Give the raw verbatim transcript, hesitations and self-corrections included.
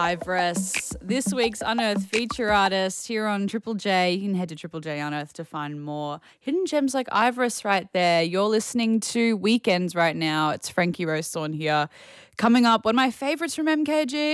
Ivorous, this week's Unearthed feature artist here on Triple J. You can head to Triple J Unearthed to find more hidden gems like Ivorous right there. You're listening to Weekends right now. It's Frankie Rosethorn here. Coming up, one of my favorites from M K G.